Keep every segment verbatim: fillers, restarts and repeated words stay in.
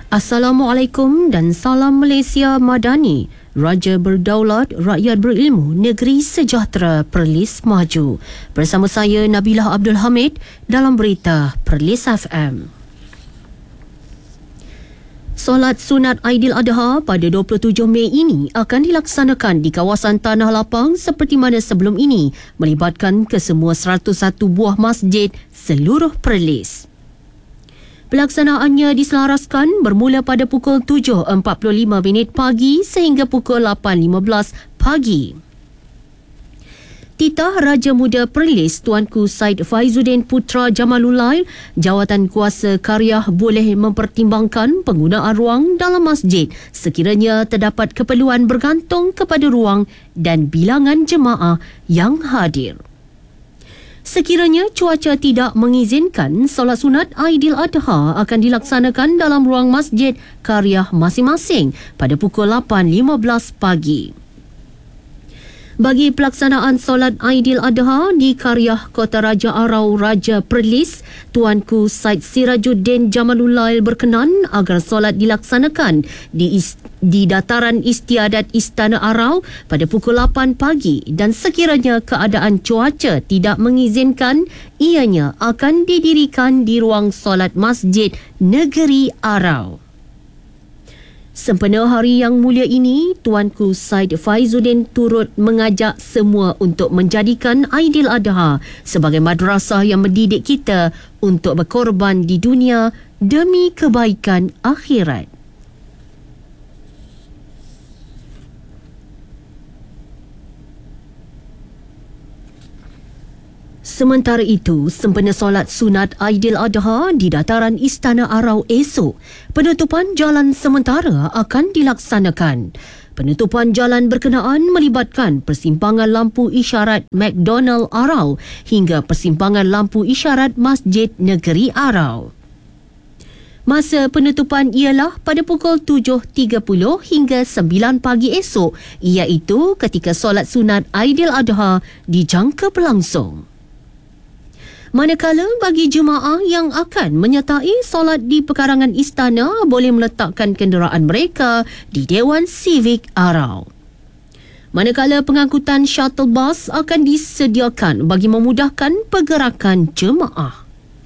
Assalamualaikum dan salam Malaysia Madani. Raja berdaulat, rakyat berilmu, negeri sejahtera, Perlis maju. Bersama saya Nabilah Abdul Hamid dalam berita Perlis F M. Solat sunat Aidiladha pada dua puluh tujuh Mei ini akan dilaksanakan di kawasan Tanah Lapang seperti mana sebelum ini, melibatkan kesemua seratus satu buah masjid seluruh Perlis. Pelaksanaannya diselaraskan bermula pada pukul tujuh empat puluh lima minit pagi sehingga pukul lapan lima belas pagi. Titah Raja Muda Perlis Tuanku Said Faizuddin Putra Jamalulail, Jawatan Kuasa Karyah boleh mempertimbangkan penggunaan ruang dalam masjid sekiranya terdapat keperluan bergantung kepada ruang dan bilangan jemaah yang hadir. Sekiranya cuaca tidak mengizinkan, solat sunat Aidiladha akan dilaksanakan dalam ruang masjid karyah masing-masing pada pukul lapan lima belas pagi. Bagi pelaksanaan solat Aidiladha di karyah Kota Raja Arau Raja Perlis, Tuanku Said Sirajuddin Jamalulail berkenan agar solat dilaksanakan di ist- di dataran istiadat Istana Arau pada pukul lapan pagi dan sekiranya keadaan cuaca tidak mengizinkan, ianya akan didirikan di ruang solat Masjid Negeri Arau. Sempena hari yang mulia ini, Tuanku Said Faizuddin turut mengajak semua untuk menjadikan Aidiladha sebagai madrasah yang mendidik kita untuk berkorban di dunia demi kebaikan akhirat. Sementara itu, sempena solat sunat Aidiladha di dataran Istana Arau esok, penutupan jalan sementara akan dilaksanakan. Penutupan jalan berkenaan melibatkan persimpangan lampu isyarat McDonald Arau hingga persimpangan lampu isyarat Masjid Negeri Arau. Masa penutupan ialah pada pukul tujuh tiga puluh hingga sembilan pagi esok, iaitu ketika solat sunat Aidiladha dijangka berlangsung. Manakala bagi jemaah yang akan menyertai solat di pekarangan istana boleh meletakkan kenderaan mereka di Dewan Sivik Arau. Manakala pengangkutan shuttle bus akan disediakan bagi memudahkan pergerakan jemaah.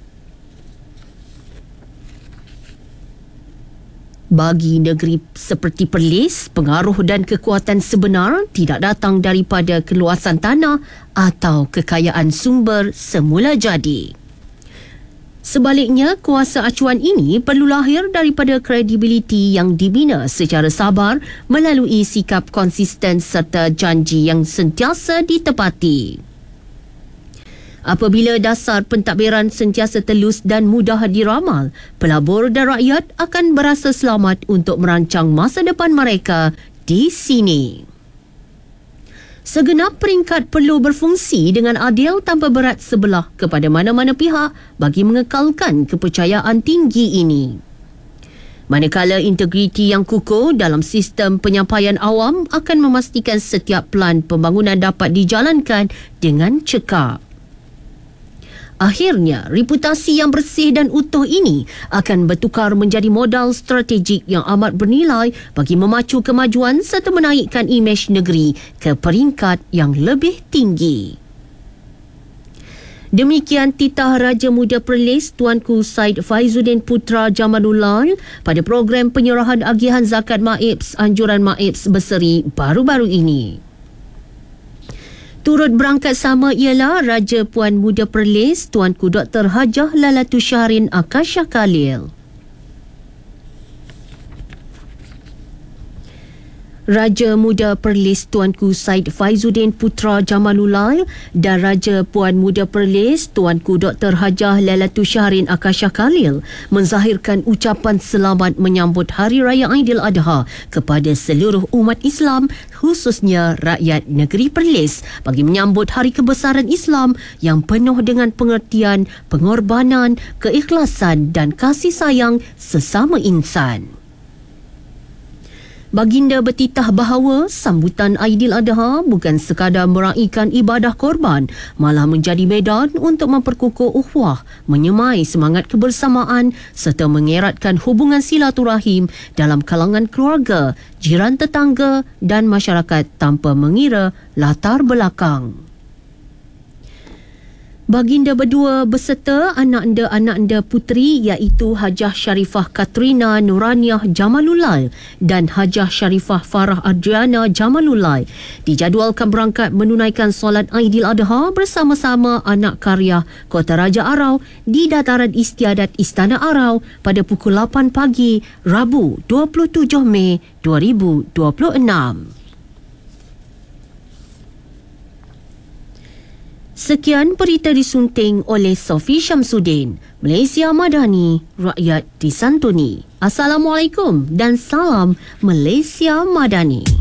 Bagi negeri seperti Perlis, pengaruh dan kekuatan sebenar tidak datang daripada keluasan tanah atau kekayaan sumber semula jadi. Sebaliknya, kuasa acuan ini perlu lahir daripada kredibiliti yang dibina secara sabar melalui sikap konsisten serta janji yang sentiasa ditepati. Apabila dasar pentadbiran sentiasa telus dan mudah diramal, pelabur dan rakyat akan berasa selamat untuk merancang masa depan mereka di sini. Segenap peringkat perlu berfungsi dengan adil tanpa berat sebelah kepada mana-mana pihak bagi mengekalkan kepercayaan tinggi ini. Manakala integriti yang kukuh dalam sistem penyampaian awam akan memastikan setiap pelan pembangunan dapat dijalankan dengan cekap. Akhirnya, reputasi yang bersih dan utuh ini akan bertukar menjadi modal strategik yang amat bernilai bagi memacu kemajuan serta menaikkan imej negeri ke peringkat yang lebih tinggi. Demikian titah Raja Muda Perlis Tuanku Said Faizuddin Putra Jamalulail pada program penyerahan agihan zakat MAIPS Anjuran MAIPS Berseri baru-baru ini. Turut berangkat sama ialah Raja Puan Muda Perlis Tuanku Doktor Hajah Lalatu Syahrin Akasha Khalil. Raja Muda Perlis Tuanku Said Faizuddin Putra Jamalulail dan Raja Puan Muda Perlis Tuanku Doktor Hajah Lalatu Syahrin Akasha Khalil menzahirkan ucapan selamat menyambut Hari Raya Aidiladha kepada seluruh umat Islam, khususnya rakyat negeri Perlis, bagi menyambut Hari Kebesaran Islam yang penuh dengan pengertian, pengorbanan, keikhlasan dan kasih sayang sesama insan. Baginda bertitah bahawa sambutan Aidiladha bukan sekadar meraihkan ibadah korban, malah menjadi medan untuk memperkukuh ukhuwah, menyemai semangat kebersamaan serta mengeratkan hubungan silaturahim dalam kalangan keluarga, jiran tetangga dan masyarakat tanpa mengira latar belakang. Baginda berdua beserta anak-anda-anak-anda puteri iaitu Hajah Sharifah Katrina Nuraniah Jamalullah dan Hajah Sharifah Farah Adriana Jamalullah dijadualkan berangkat menunaikan solat Aidiladha bersama-sama anak karya Kota Raja Arau di Dataran Istiadat Istana Arau pada pukul lapan pagi Rabu dua puluh tujuh Mei dua ribu dua puluh enam. Sekian berita disunting oleh Sofi Syamsuddin. Malaysia Madani, rakyat disantuni. Assalamualaikum dan salam Malaysia Madani.